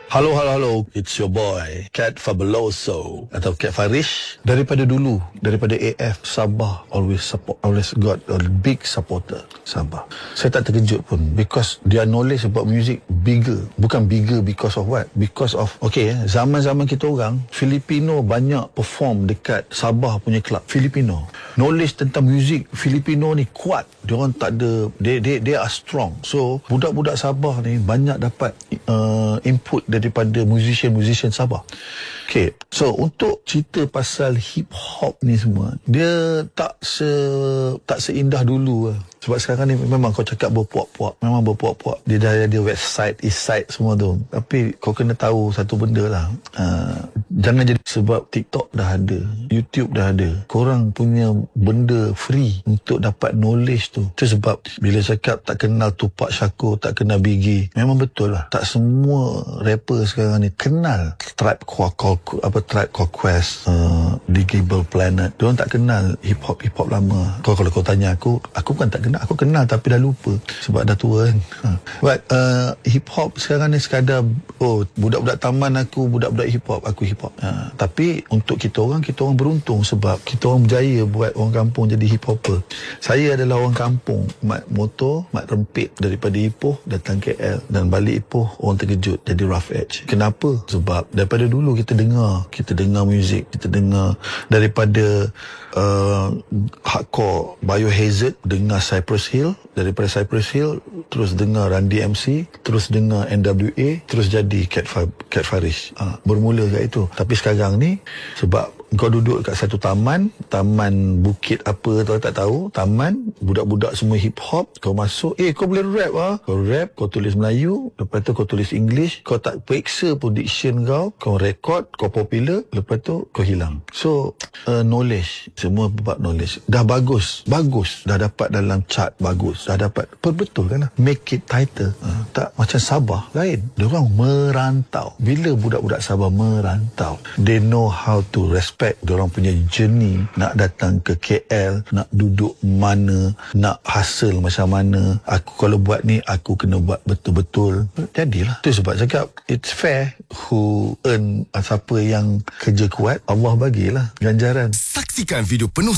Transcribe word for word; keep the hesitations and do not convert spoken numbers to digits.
Halo, halo, halo. It's your boy, Cat Fabuloso. Atau Cat Farish. Daripada dulu, daripada A F, Sabah always support, always got a big supporter. Sabah. Saya tak terkejut pun because their knowledge about music bigger. Bukan bigger because of what? Because of, okay, zaman-zaman kita orang, Filipino banyak perform dekat Sabah punya club. Filipino. Knowledge tentang music Filipino ni kuat. Diorang tak ada, they, they, they are strong. So, budak-budak Sabah ni banyak dapat uh, input daripada musician-musician Sabah. Okay, so untuk cerita pasal hip-hop ni semua, dia tak se tak seindah dulu lah. Sebab sekarang ni memang kau cakap berpuak-puak, memang berpuak-puak. Dia dah ada website, east side semua tu. Tapi kau kena tahu satu benda lah. Uh, jangan jadi sebab TikTok dah ada, YouTube dah ada. Korang punya benda free untuk dapat knowledge tu. Itu sebab bila cakap tak kenal Tupac Shakur, tak kenal Biggie, memang betul lah. Tak semua rapper sekarang ni kenal Tribe Called apa Tribe Called Quest, uh, Digable Planet. Diorang tak kenal hip-hop hip-hop lama. Kau kalau kau tanya aku, aku bukan tak kenal, aku kenal tapi dah lupa sebab dah tua kan. But uh, hip-hop sekarang ni sekadar, oh, budak-budak taman aku, budak-budak hip-hop, aku hip-hop. Uh, tapi untuk kita orang, kita orang beruntung sebab kita orang berjaya buat orang kampung jadi hip-hopper. Saya adalah orang kampung, mat motor, mat rempit daripada Ipoh datang K L dan balik Ipoh orang terkejut jadi Rough Edge. Kenapa? Sebab daripada dulu kita dengar, kita dengar muzik, kita dengar daripada uh, hardcore Biohazard, dengar Cypress Hill, daripada Cypress Hill terus dengar Run D M C, terus dengar N W A, terus jadi Cat, Fa- Cat Farish. Uh, bermula kat itu. Tapi sekarang ni sebab kau duduk kat satu taman, taman bukit apa tu tak tahu, taman, budak-budak semua hip-hop, kau masuk, eh kau boleh rap ah. Kau rap, kau tulis Melayu, lepas tu kau tulis English, kau tak periksa pun diction kau, kau record, kau popular, lepas tu kau hilang. So, uh, knowledge, semua bab knowledge. Dah bagus, bagus, dah dapat dalam chart, bagus, dah dapat, betul kan lah. Make it title. Uh, tak, macam Sabah, lain. Diorang merantau. Bila budak-budak Sabah merantau, they know how to respect diorang punya journey nak datang ke K L, nak duduk mana, nak hasil macam mana. Aku kalau buat ni, aku kena buat betul-betul. Jadilah. Itu sebab cakap it's fair, who earn, siapa yang kerja kuat, Allah bagilah ganjaran. Saksikan video penuh